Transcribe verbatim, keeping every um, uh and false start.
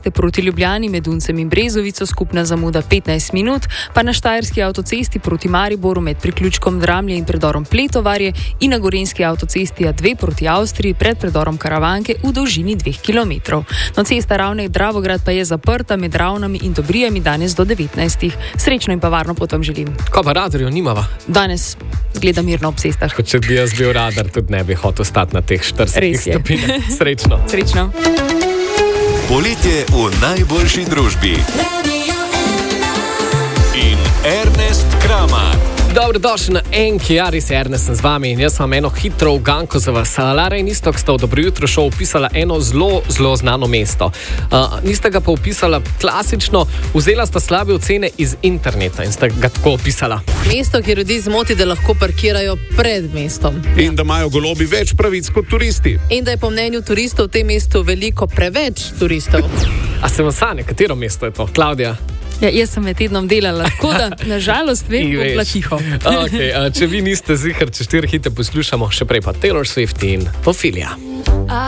ceste proti Ljubljani med Uncem in Brezovico skupna zamuda petnajst minut, pa na štajerski avtocesti proti Mariboru med priključkom Dramlje in predorom Pletovarje in na gorenjski avtocesti A dve proti Avstriji pred predorom Karavanke v dolžini dveh kilometrov. No, cesta Ravne-Dravograd pa je zaprta med Ravnami in Dobrijami danes do devetnajstih. Srečno in pa varno pot vam želim. Ko pa radarjev nimava? Danes zgleda mirno ob cestah. Kot če bi jaz bil radar, tudi ne bi hotel stati na teh štiridesetih stopinjah. Srečno. Srečno. Poletje v najboljši družbi. In Ernest Kramar. Dobrodošli na Enki, ja, res je, Ernest sem z vami in jaz vam eno hitro uganko za vas. Lara in Iztok sta v Dobro jutro šov opisala eno zelo, zelo znano mesto. Uh, nista ga pa opisala klasično, vzela sta slabe ocene iz interneta in sta ga tako opisala. Mesto, ki ljudi zmoti, da lahko parkirajo pred mestom. In da imajo golobi več pravic kot turisti. In da je po mnenju turistov v tem mestu veliko preveč turistov. A se vam sanje, katero mesto je to, Klavdija? Ja, jaz sem med tednom delala, tako da nažalost vem, bo bila tiho. Okay, če vi niste ziher, če štiri hite poslušamo, še prej pa Taylor Swift in Ophelia.